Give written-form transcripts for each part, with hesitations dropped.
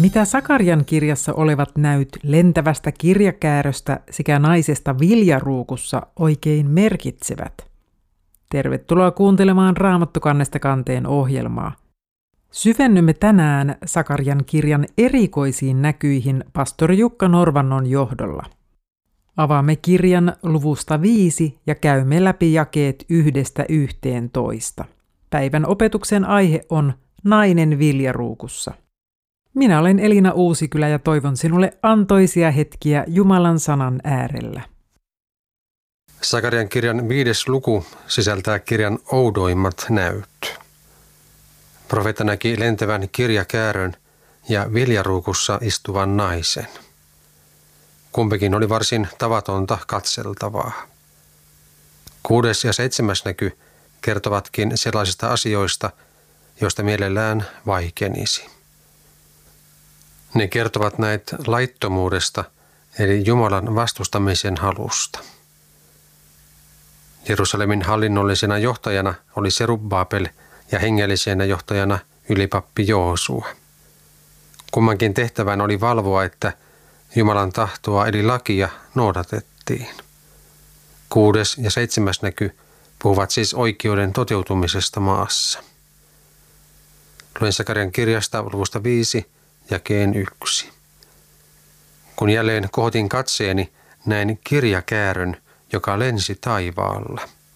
Mitä Sakarian kirjassa olevat näyt lentävästä kirjakääröstä sekä naisesta viljaruukussa oikein merkitsevät? Tervetuloa kuuntelemaan Raamattu-kannesta kanteen ohjelmaa. Syvennymme tänään Sakarian kirjan erikoisiin näkyihin pastori Jukka Norvannon johdolla. Avaamme kirjan luvusta 5 ja käymme läpi jakeet 1–11. Päivän opetuksen aihe on nainen viljaruukussa. Minä olen Elina Uusikylä ja toivon sinulle antoisia hetkiä Jumalan sanan äärellä. Sakarian kirjan 5. luku sisältää kirjan oudoimmat näyt. Profeetta näki lentävän kirjakäärön ja viljaruukussa istuvan naisen. Kumpikin oli varsin tavatonta katseltavaa. 6. ja 7. näky kertovatkin sellaisista asioista, joista mielellään vaikenisi. Ne kertovat näitä laittomuudesta, eli Jumalan vastustamisen halusta. Jerusalemin hallinnollisena johtajana oli Serubbabel ja hengellisenä johtajana ylipappi Joosua. Kummankin tehtävän oli valvoa, että Jumalan tahtoa eli lakia noudatettiin. 6. ja 7. näky puhuvat siis oikeuden toteutumisesta maassa. Luen Sakarian kirjasta luvusta 5, jakeen 1. Kun jälleen kohotin katseeni, näin kirjakäärön, joka lensi taivaalla.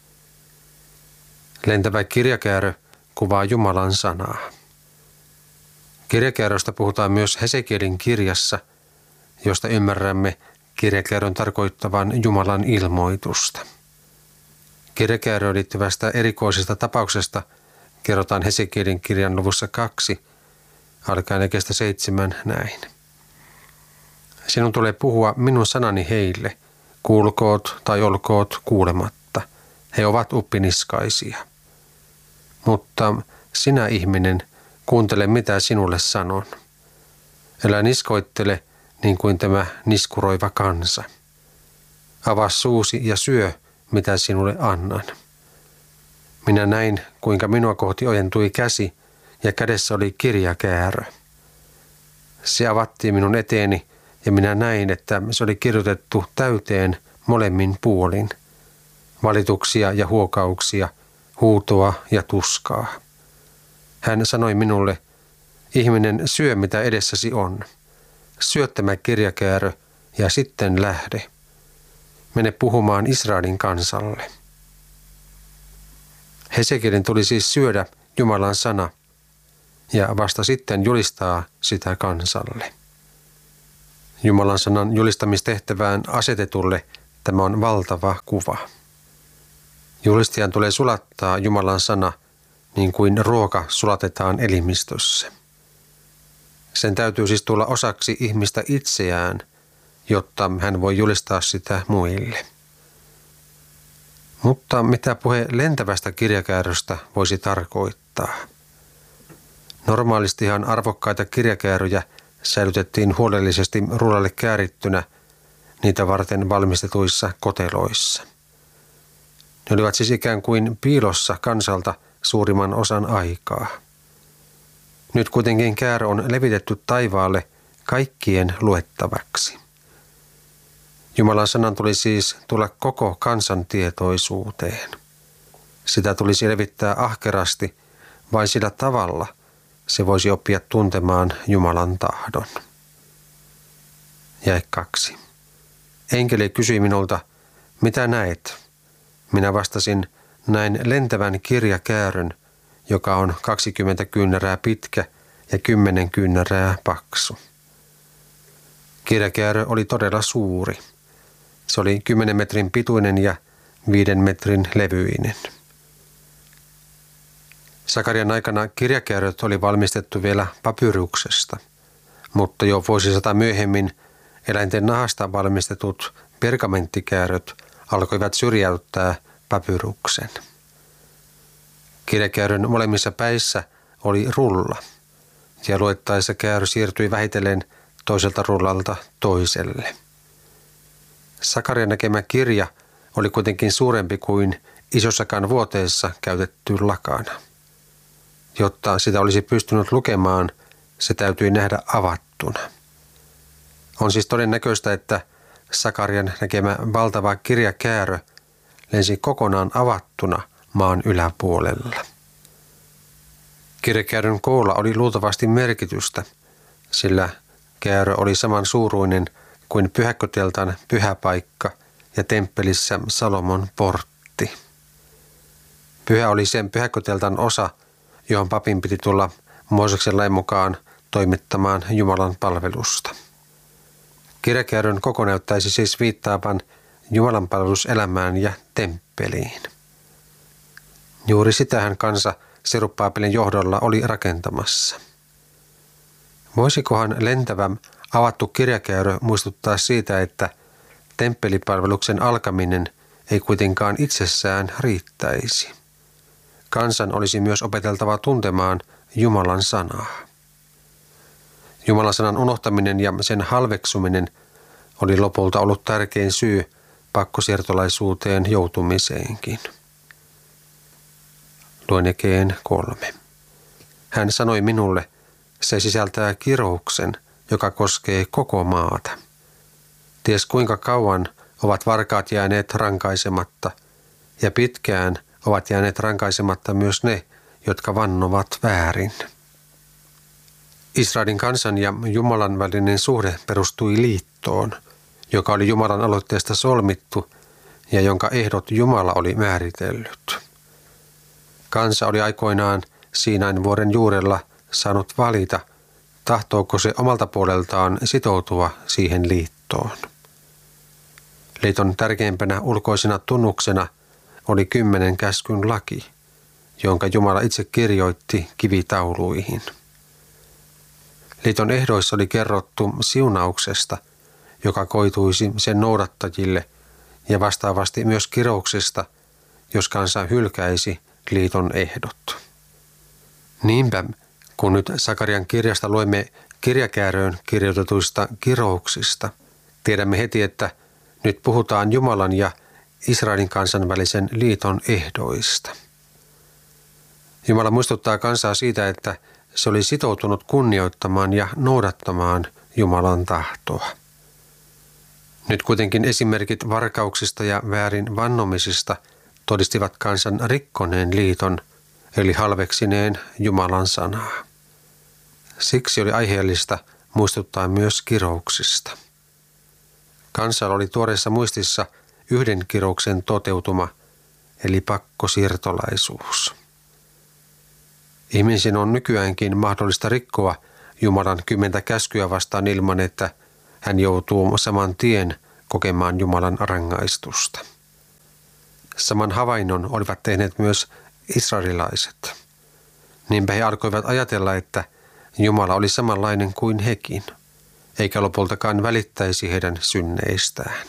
Lentävä kirjakäärö kuvaa Jumalan sanaa. Kirjakääröstä puhutaan myös Hesekielin kirjassa, josta ymmärrämme kirjakäärön tarkoittavan Jumalan ilmoitusta. Kirjakääröön liittyvästä erikoisesta tapauksesta kerrotaan Hesekielin kirjan luvussa 2, alkaen jakeesta 7 näin. Sinun tulee puhua minun sanani heille, kuulkoot tai olkoot kuulematta. He ovat uppiniskaisia. Mutta sinä ihminen, kuuntele mitä sinulle sanon. Älä niskoittele niin kuin tämä niskuroiva kansa. Avaa suusi ja syö, mitä sinulle annan. Minä näin, kuinka minua kohti ojentui käsi, ja kädessä oli kirjakäärö. Se avattiin minun eteeni, ja minä näin, että se oli kirjoitettu täyteen molemmin puolin. Valituksia ja huokauksia, huutoa ja tuskaa. Hän sanoi minulle, ihminen, syö mitä edessäsi on. Syö tämä kirjakäärö ja sitten lähde. Mene puhumaan Israelin kansalle. Hesekielin tuli siis syödä Jumalan sana ja vasta sitten julistaa sitä kansalle. Jumalan sanan julistamistehtävään asetetulle tämä on valtava kuva. Julistajan tulee sulattaa Jumalan sana niin kuin ruoka sulatetaan elimistössä. Sen täytyy siis tulla osaksi ihmistä itseään, jotta hän voi julistaa sitä muille. Mutta mitä puhe lentävästä kirjakääröstä voisi tarkoittaa? Normaalistihan arvokkaita kirjakääröjä säilytettiin huolellisesti rullalle käärittynä niitä varten valmistetuissa koteloissa. Ne olivat siis ikään kuin piilossa kansalta suurimman osan aikaa. Nyt kuitenkin käärö on levitetty taivaalle kaikkien luettavaksi. Jumalan sanan tuli siis tulla koko kansan tietoisuuteen. Sitä tulisi levittää ahkerasti, vain sillä tavalla se voisi oppia tuntemaan Jumalan tahdon. Jae 2. Enkeli kysyi minulta, mitä näet? Minä vastasin, näin lentävän kirjakäärön, joka on 20 kyynärää pitkä ja 10 kyynärää paksu. Kirjakäärö oli todella suuri. Se oli 10 metrin pituinen ja 5 metrin levyinen. Sakarian aikana kirjakääröt oli valmistettu vielä papyruksesta, mutta jo vuosisata myöhemmin eläinten nahasta valmistetut pergamenttikääröt alkoivat syrjäyttää papyruksen. Kirjakäärön molemmissa päissä oli rulla, ja luettaessa käärö siirtyi vähitellen toiselta rullalta toiselle. Sakarian näkemä kirja oli kuitenkin suurempi kuin isossakaan vuoteessa käytetty lakana. Jotta sitä olisi pystynyt lukemaan, se täytyi nähdä avattuna. avattuna. On siis todennäköistä, että Sakarian näkemä valtava kirjakäärö lensi kokonaan avattuna maan yläpuolella. Kirjakäärön koolla oli luultavasti merkitystä, sillä käärö oli saman suuruinen kuin pyhäkköteltan pyhäpaikka ja temppelissä Salomon portti. Pyhä oli sen pyhäkköteltan osa, johon papin piti tulla Mooseksen lain mukaan toimittamaan Jumalan palvelusta. Kirjakäärön koko näyttäisi siis viittaavan Jumalan palveluselämään ja temppeliin. Juuri sitähän kansa Serubbaabelin johdolla oli rakentamassa. Voisikohan lentävä avattu kirjakäärö muistuttaa siitä, että temppelipalveluksen alkaminen ei kuitenkaan itsessään riittäisi. Kansan olisi myös opeteltava tuntemaan Jumalan sanaa. Jumalan sanan unohtaminen ja sen halveksuminen oli lopulta ollut tärkein syy pakkosiirtolaisuuteen joutumiseenkin. Luen Jakeen 3. Hän sanoi minulle, se sisältää kirouksen, joka koskee koko maata. Ties kuinka kauan ovat varkaat jääneet rankaisematta, ja pitkään ovat jääneet rankaisematta myös ne, jotka vannovat väärin. Israelin kansan ja Jumalan välinen suhde perustui liittoon, joka oli Jumalan aloitteesta solmittu ja jonka ehdot Jumala oli määritellyt. Kansa oli aikoinaan Siinain vuoren juurella saanut valita, tahtooko se omalta puoleltaan sitoutua siihen liittoon. Liiton tärkeimpänä ulkoisena tunnuksena oli 10 käskyn laki, jonka Jumala itse kirjoitti kivitauluihin. Liiton ehdoissa oli kerrottu siunauksesta, joka koituisi sen noudattajille, ja vastaavasti myös kirouksesta, jos kansa hylkäisi liiton ehdot. Niinpä, kun nyt Sakarian kirjasta luemme kirjakääröön kirjoitetuista kirouksista, tiedämme heti, että nyt puhutaan Jumalan ja Israelin kansan välisen liiton ehdoista. Jumala muistuttaa kansaa siitä, että se oli sitoutunut kunnioittamaan ja noudattamaan Jumalan tahtoa. Nyt kuitenkin esimerkit varkauksista ja väärin vannomisista todistivat kansan rikkoneen liiton, eli halveksineen Jumalan sanaa. Siksi oli aiheellista muistuttaa myös kirouksista. Kansalla oli tuoreessa muistissa yhden kirouksen toteutuma, eli pakkosiirtolaisuus. Ihmisen on nykyäänkin mahdollista rikkoa Jumalan 10 käskyä vastaan ilman, että hän joutuu saman tien kokemaan Jumalan rangaistusta. Saman havainnon olivat tehneet myös israelilaiset. Niinpä he alkoivat ajatella, että Jumala oli samanlainen kuin hekin, eikä lopultakaan välittäisi heidän synneistään.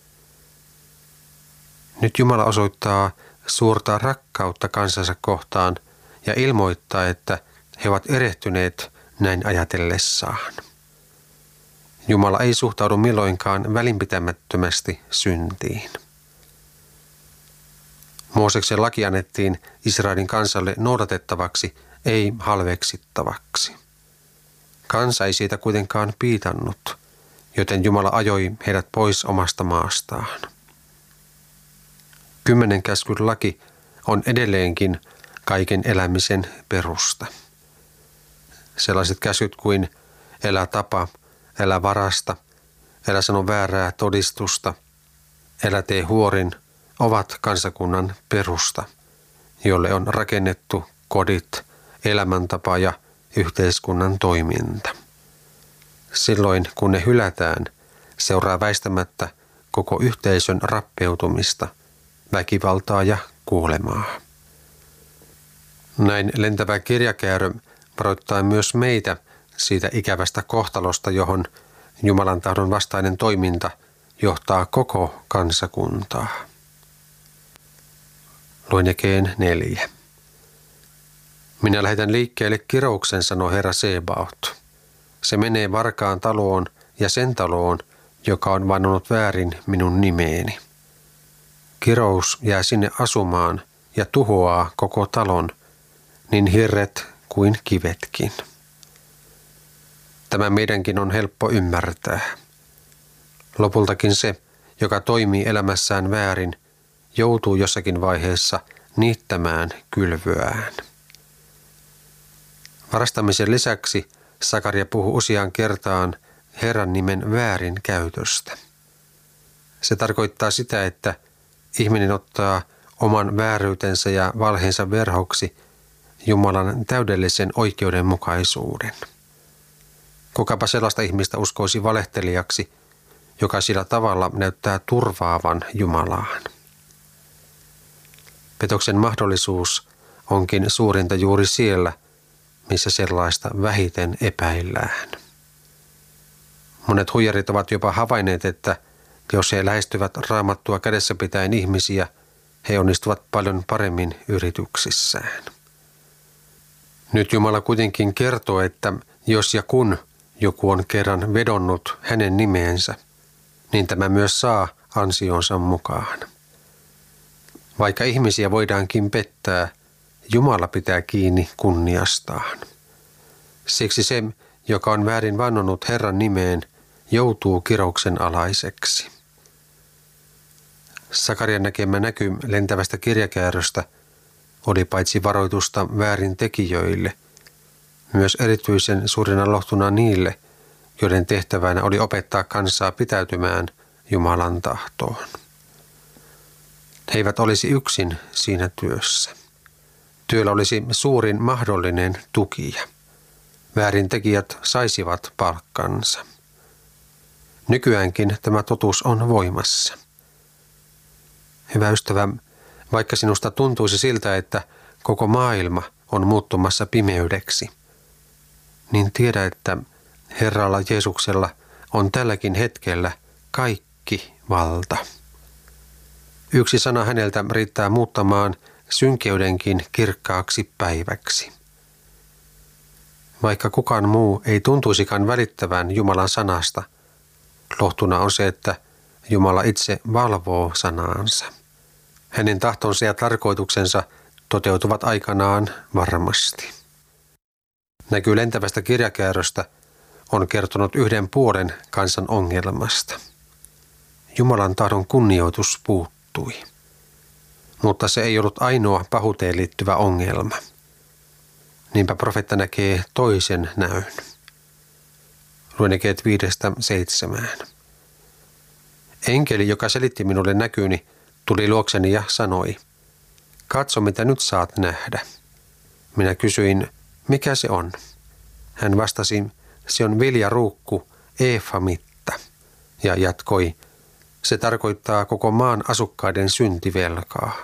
Nyt Jumala osoittaa suurta rakkautta kansansa kohtaan ja ilmoittaa, että he ovat erehtyneet näin ajatellessaan. Jumala ei suhtaudu milloinkaan välinpitämättömästi syntiin. Mooseksen laki annettiin Israelin kansalle noudatettavaksi, ei halveksittavaksi. Kansa ei siitä kuitenkaan piitannut, joten Jumala ajoi heidät pois omasta maastaan. 10 käskyn laki on edelleenkin kaiken elämisen perusta. Sellaiset käskyt kuin älä tapa, älä varasta, älä sano väärää todistusta, älä tee huorin, ovat kansakunnan perusta, jolle on rakennettu kodit, elämäntapa ja yhteiskunnan toiminta. Silloin kun ne hylätään, seuraa väistämättä koko yhteisön rappeutumista, väkivaltaa ja kuolemaa. Näin lentävä kirjakäärö varoittaa myös meitä siitä ikävästä kohtalosta, johon Jumalan tahdon vastainen toiminta johtaa koko kansakuntaa. Luen Jakeen 4. Minä lähetän liikkeelle kirouksen, sanoo Herra Sebaot. Se menee varkaan taloon ja sen taloon, joka on vannonut väärin minun nimeeni. Kirous jää sinne asumaan ja tuhoaa koko talon, niin hirret kuin kivetkin. Tämä meidänkin on helppo ymmärtää. Lopultakin se, joka toimii elämässään väärin, joutuu jossakin vaiheessa niittämään kylvyään. Varastamisen lisäksi Sakaria puhuu useaan kertaan Herran nimen väärin käytöstä. Se tarkoittaa sitä, että ihminen ottaa oman vääryytensä ja valheensa verhoksi Jumalan täydellisen oikeudenmukaisuuden. Kukapa sellaista ihmistä uskoisi valehtelijaksi, joka sillä tavalla näyttää turvaavan Jumalaan. Petoksen mahdollisuus onkin suurinta juuri siellä, missä sellaista vähiten epäillään. Monet huijarit ovat jopa havainneet, että jos he lähestyvät Raamattua kädessä pitäen ihmisiä, he onnistuvat paljon paremmin yrityksissään. Nyt Jumala kuitenkin kertoo, että jos ja kun joku on kerran vedonnut hänen nimeensä, niin tämä myös saa ansionsa mukaan. Vaikka ihmisiä voidaankin pettää, Jumala pitää kiinni kunniastaan. Siksi se, joka on väärin vannonut Herran nimeen, joutuu kirouksen alaiseksi. Sakarian näkemä näky lentävästä kirjakääröstä oli paitsi varoitusta väärin tekijöille, myös erityisen suurena lohtuna niille, joiden tehtävänä oli opettaa kansaa pitäytymään Jumalan tahtoon. He eivät olisi yksin siinä työssä. Työllä olisi suurin mahdollinen tukija. Väärintekijät saisivat palkkansa. Nykyäänkin tämä totuus on voimassa. Hyvä ystävä, vaikka sinusta tuntuisi siltä, että koko maailma on muuttumassa pimeydeksi, niin tiedä, että Herralla Jeesuksella on tälläkin hetkellä kaikki valta. Yksi sana häneltä riittää muuttamaan synkeydenkin kirkkaaksi päiväksi. Vaikka kukaan muu ei tuntuisikaan välittävän Jumalan sanasta, lohtuna on se, että Jumala itse valvoo sanaansa. Hänen tahtonsa ja tarkoituksensa toteutuvat aikanaan varmasti. Näky lentävästä kirjakääröstä on kertonut yhden puolen kansan ongelmasta. Jumalan tahdon kunnioitus puuttui. Mutta se ei ollut ainoa pahuuteen liittyvä ongelma. Niinpä profeetta näkee toisen näyn. Luen jakeet 5-7. Enkeli, joka selitti minulle näkyni, tuli luokseni ja sanoi, katso mitä nyt saat nähdä. Minä kysyin, mikä se on? Hän vastasi, se on viljaruukku Eefamitta, ja jatkoi, se tarkoittaa koko maan asukkaiden syntivelkaa.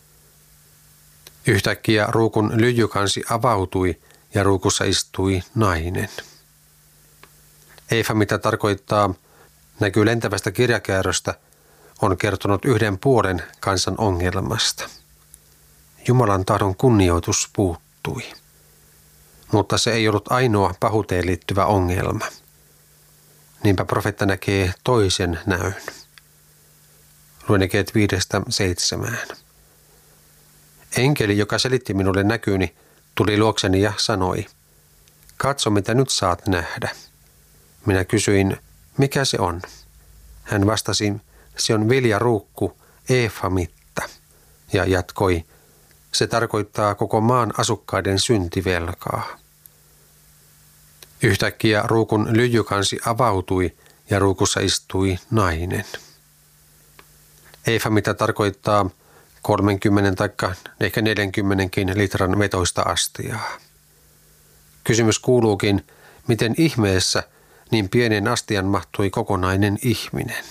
Yhtäkkiä ruukun lyijykansi avautui ja ruukussa istui nainen. Eefamitta tarkoittaa, näky lentävästä kirjakääröstä, on kertonut yhden puolen kansan ongelmasta. Jumalan tahdon kunnioitus puuttui. Mutta se ei ollut ainoa pahuuteen liittyvä ongelma. Niinpä profeetta näkee toisen näyn. Luen jakeet 5-7. Enkeli, joka selitti minulle näkyni, tuli luokseni ja sanoi, katso mitä nyt saat nähdä. Minä kysyin, mikä se on? Hän vastasi, se on viljaruukku Eefamitta, ja jatkoi, se tarkoittaa koko maan asukkaiden syntivelkaa. Yhtäkkiä ruukun lyijykansi avautui ja ruukussa istui nainen. Eefamitta tarkoittaa 30 tai ehkä 40 litran vetoista astiaa. Kysymys kuuluukin, miten ihmeessä niin pienen astian mahtui kokonainen ihminen.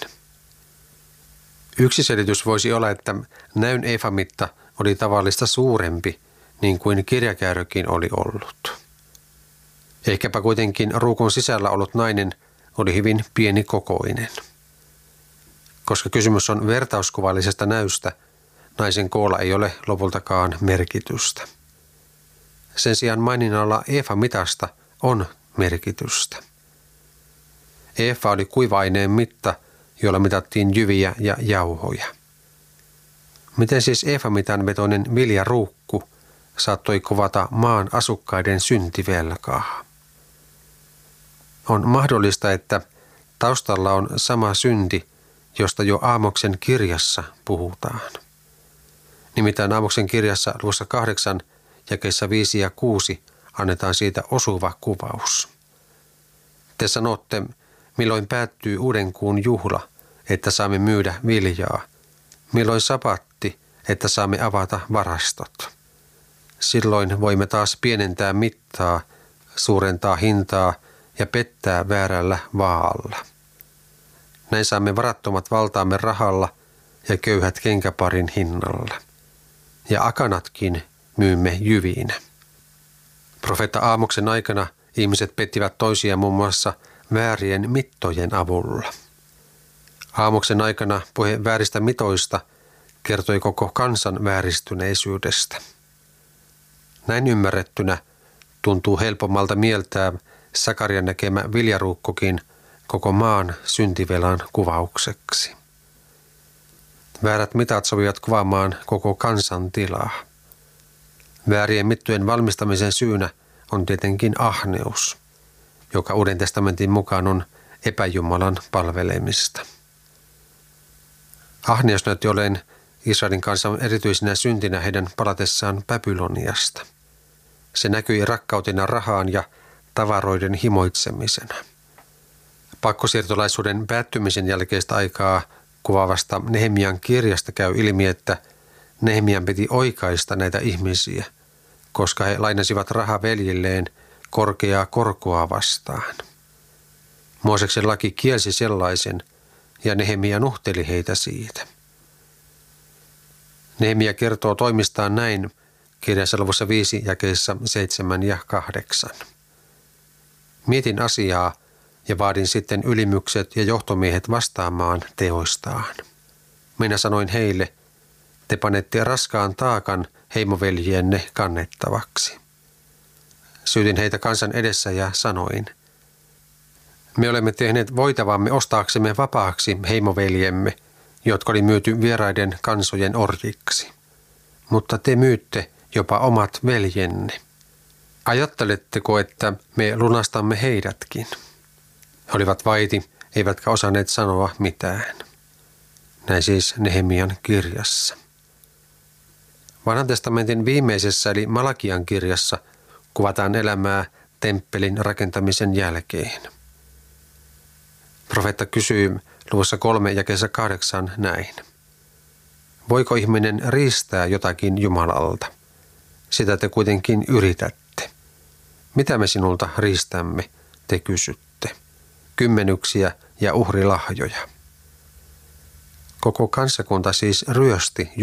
Yksi selitys voisi olla, että näyn Eefamitta oli tavallista suurempi, niin kuin kirjakäärökin oli ollut. Ehkäpä kuitenkin ruukun sisällä ollut nainen oli hyvin pienikokoinen. Koska kysymys on vertauskuvallisesta näystä, naisen koolla ei ole lopultakaan merkitystä. Sen sijaan maininnalla Eefamitasta on merkitystä. Eefa oli kuiva-aineen mitta, jolla mitattiin jyviä ja jauhoja. Miten siis Eefamitan vetoinen viljaruukku saattoi kovata maan asukkaiden syntivelkaa? On mahdollista, että taustalla on sama synti, josta jo Aamoksen kirjassa puhutaan. Nimittäin Aamoksen kirjassa luvussa 8, jakeissa 5 ja 6 annetaan siitä osuva kuvaus. Te sanotte, milloin päättyy uuden kuun juhla, että saamme myydä viljaa, milloin sapatti, että saamme avata varastot. Silloin voimme taas pienentää mittaa, suurentaa hintaa ja pettää väärällä vaalla. Näin saamme varattomat valtaamme rahalla ja köyhät kenkäparin hinnalla. Ja akanatkin myymme jyviinä. Profeetta Aamoksen aikana ihmiset pettivät toisia muun muassa väärien mittojen avulla. Aamoksen aikana puhe vääristä mitoista kertoi koko kansan vääristyneisyydestä. Näin ymmärrettynä tuntuu helpommalta mieltää Sakarian näkemä viljaruukkokin koko maan syntivelan kuvaukseksi. Väärät mitat sopivat kuvaamaan koko kansan tilaa. Väärien mittojen valmistamisen syynä on tietenkin ahneus, joka Uuden testamentin mukaan on epäjumalan palvelemista. Ahneus näytti olleen Israelin kansan erityisenä syntinä heidän palatessaan Babyloniasta. Se näkyi rakkautena rahaan ja tavaroiden himoitsemisena. Pakkosiirtolaisuuden päättymisen jälkeistä aikaa kuvaavasta Nehemian kirjasta käy ilmi, että Nehemian piti oikaista näitä ihmisiä, koska he lainasivat rahaa veljilleen korkeaa korkoa vastaan. Mooseksen laki kielsi sellaisen, ja Nehemia nuhteli heitä siitä. Nehemia kertoo toimistaan näin kirjassa luvussa 5 jakeissa 7 ja 8. Mietin asiaa ja vaadin sitten ylimykset ja johtomiehet vastaamaan teoistaan. Minä sanoin heille, te panette raskaan taakan heimoveljienne kannettavaksi. Syytin heitä kansan edessä ja sanoin, me olemme tehneet voitavamme ostaaksemme vapaaksi heimoveljemme, jotka oli myyty vieraiden kansojen orjiksi. Mutta te myytte jopa omat veljenne. Ajatteletteko, että me lunastamme heidätkin? He olivat vaiti, eivätkä osanneet sanoa mitään. Näin siis Nehemian kirjassa. Vanhan testamentin viimeisessä eli Malakian kirjassa kuvataan elämää temppelin rakentamisen jälkeen. Profeetta kysyy luvussa 3 jakeessa 8 näin. Voiko ihminen riistää jotakin Jumalalta? Sitä te kuitenkin yritätte. Mitä me sinulta riistämme, te kysytte? Kymmenyksiä ja uhrilahjoja. Koko kansakunta siis ryösti